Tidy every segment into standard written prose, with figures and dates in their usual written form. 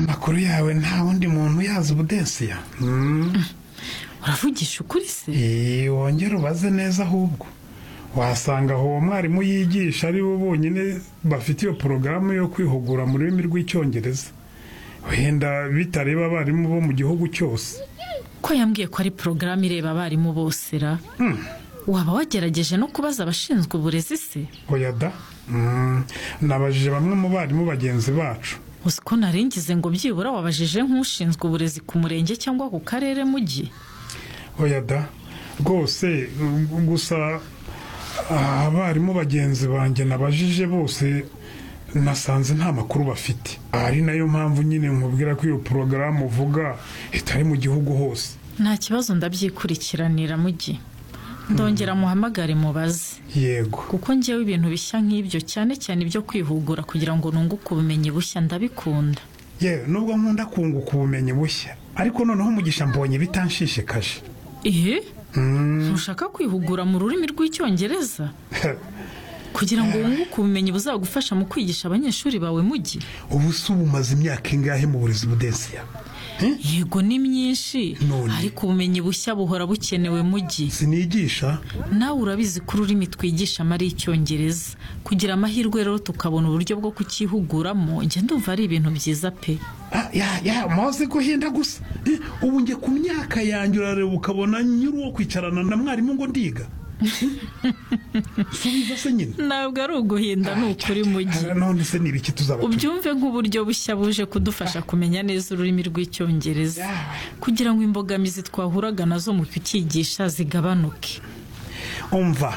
amakuru yawe nta wundi muntu yazi Budensiya. Uravugisha ukuri se? Wongera ubaze neza ahubwo. Wasanga aho mwarimu yigisha ari bo bonyine bafite iyo porogaramu yo kwihugura mu rurimi rw'icyongereza. Wenda bitareba abarimu bo mu gihugu cyose. Ko yambwiye ko ari porogaramu ireba abarimu bose ra? Waba wagerageje no kubaza abashinzwe uburezi se? Oya da. Nabajije bamwe mu barimu bagenzi bacu. Uzi ko naringize ngo byibura wabajije nk'ushinzwe uburezi ku murenge cyangwa ku karere mugi? Oya da. Rwose gusa abarimu bagenzi banjye nabajije bose nasanze nta makuru bafite. Ari nayo mpamvu nyine nkubwira ko iyo porogaramu uvuga itari mu gihugu hose. Nta kibazo ndabyikurikiranira mugi. Ndongera muhamagare mubaze. Yego. Kuko njyewe ibintu bishya nk'ibyo cyane cyane ibyo kwihugura kugira ngo nunguke ubumenyi bushya ndabikunda. Nubwo nkunda kunguka ubumenyi bushya ariko noneho umugisha mbonye bitanshishikaje. Ntushaka kwihugura mu rurimi rw'icyongereza kugira ngo wunguke ubumenyi buzagufasha mu kwigisha abanyeshuri bawe mugi? Ubu se umaze imyaka ingahe mu burezi Budensiya? Yego ni myinshi ariko ubumenyi bushya buhora bukenewe mugi. Sinigisha? Nawe urabizi ko ururimi twigisha ari icyongereza. Kugira amahirwe rero tukabona uburyo bwo kukihuguramo njye ndumva ari ibintu byiza pe. Maze guhinda gusa. Ubu nge ku myaka yanjye urareba ukabona nyiri uwo kwicarana na mwarimu ngo ndiga. Subiza se nyine. Ntabwo ari uguhinda ni ukuri mugi. None se nibiki tuzaba? Ubyumve nk'uburyo bushya buje kudufasha kumenya neza ururimi rw'icyongereza kugira ngo imbogamizi twahuraga nazo mu kukigisha zigabanuke. Umva.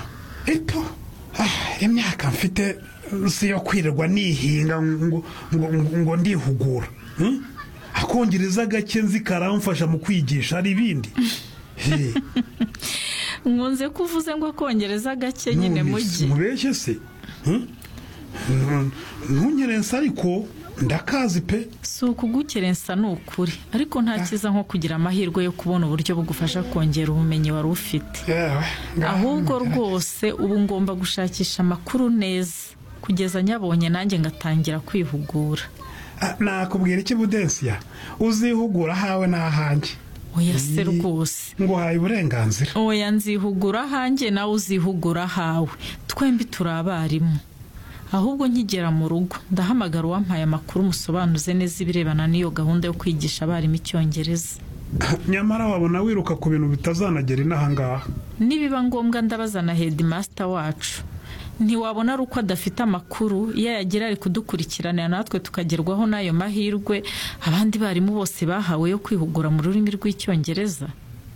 Imyaka mfite si yo kwirirwa nihinga ngo ndihugura. Akongereza gake nzi karamfasha mu kwigisha ari ibindi. Nkunze kuvuze ngo akongereza gake nyine mugi. Mubeshye se? Ntunyerensa ariko ndakazi pe. Si ukugukerensa ni ukuri ariko nta kiza nko kugira amahirwe yo kubona uburyo bugufasha kongera ubumenyi wari ufite. Ahubwo rwose ubu ngomba gushakisha amakuru neza kugeza nyabonye nanjye ngatangira kwihugura. Nakubwira iki Budensiya? Uzihugura hawe n'ahanjye. Oya se rwose. Ngo haye uburenganzira. Oya nzihugura hanjye nawe uzihugura hawe. Twembi turi abarimu. Ahubwo nkigera mu rugo ndahamagara uwampaye amakuru musobanuze neza ibirebana n'iyo gahunda yo kwigisha abarimu icyongereza. Nyamara wabona wiruka ku bintu bitazanagera inaha ngaha. Nibiba ngombwa ndabaza na headmaster wacu. Ntiwabona ari uko adafite amakuru iyo yagira ari kudukurikiranira natwe tukagerwaho n'ayo mahirwe abandi barimu bose bahawe yo kwihugura mu rurimi rw'icyongereza.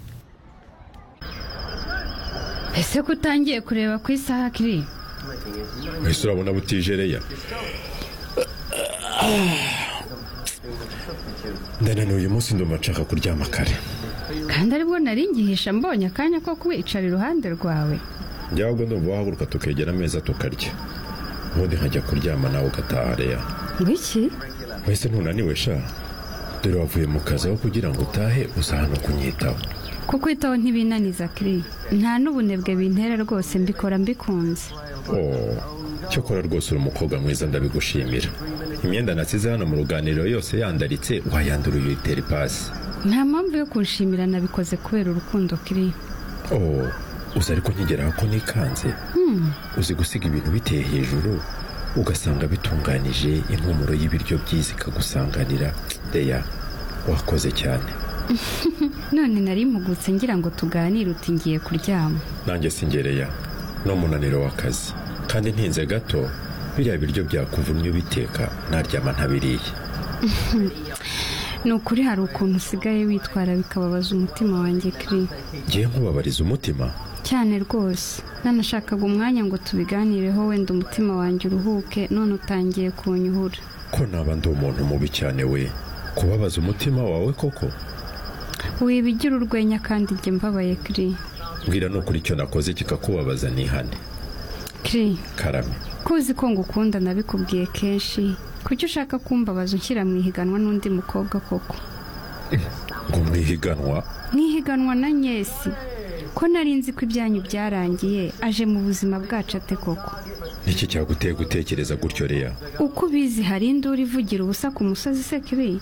Ese kutangiye kureba ku isaha kiri? Ese urabona butijereya? Ndananiwe uyu munsi ndumva nshaka kuryama kare. Kandi aribwo nari ngihisha mbonye akanya ko kwicara iruhande rwawe. Njyago ndumva wahaguruka tukegera ameza tukarya. Ubundi nkajya kuryama nawe ugataha Reya. Ngiki? Wese ntunaniwe sha? Dore wavuye mu kazi aho kugira ngo utahe uza hano kunyitaho. Kukwitaho ntibinaniza kiri. Nta n'ubunebwe bintera rwose mbikora mbikunze. Cyokora rwose uri umukobwa mwiza ndabigushimira. Imyenda nasize hano mu ruganiriro yose yandaritse wayandura uyitera ipasi. Nta mpamvu yo kunshimira nabikoze kubera urukundo kiri. Uzi ariko nkigeraho ko nikanze. Uzi gusiga ibintu biteye hejuru ugasanga bitunganije impumuro y'ibiryo byiza ikagusanganira. Reya wakoze cyane. None nari mpugutse ngira ngo tuganire uti ngiye kuryama. Nanjye singereya no munaniro w'akazi kandi ntinze gato biriya biryo byakuvunye biteka naryama ntabiriye. Ni ukuri hari ukuntu usigaye witwara bikababaza umutima wanjye kiri. Ngiye nkubabariza umutima cyane rwose. Nanashakaga umwanya ngo tubiganireho wenda umutima wanjye uruhuke none utangiye kunyuhura. Ko naba ndi umuntu mubi cyane we kubabaza umutima wawe koko? Wibigira urwenya kandi njye mbabaye kiri. Mbwira nukuri icyo nakoze kikakubabaza nihane. Kiri. Karame. Kuzi ko ngukunda nabikubwiye kenshi. Kuki ushaka kumbabaza unshyira mu ihiganwa n'undi mukobwa koko? Ngo mwihiganwa? Mwihiganwa na Nyesi. Ko nari nzi ko ibyanyu byarangiye aje mu buzima bwacu ate koko? Iki cyaguteye gutekereza gutyo Reya? Uko bizi hari induru ivugira ubusa ku musozi se kiri.